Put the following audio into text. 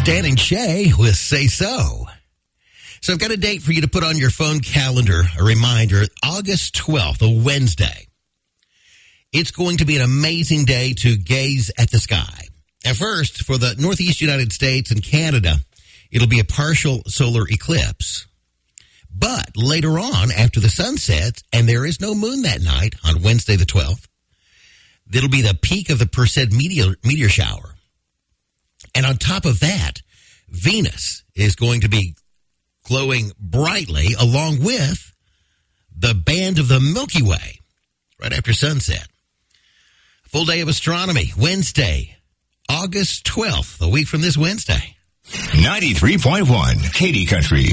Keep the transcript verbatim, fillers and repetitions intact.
Dan and Shay with Say So. So I've got a date for you to put on your phone calendar, a reminder, August twelfth, a Wednesday. It's going to be an amazing day to gaze at the sky. At first, for the Northeast United States and Canada, it'll be a partial solar eclipse. But later on, after the sun sets, and there is no moon that night on Wednesday the twelfth, it'll be the peak of the Perseid meteor, meteor shower. And on top of that, Venus is going to be glowing brightly along with the band of the Milky Way right after sunset. Full day of astronomy, Wednesday, August twelfth, a week from this Wednesday. ninety-three point one, Katy Country.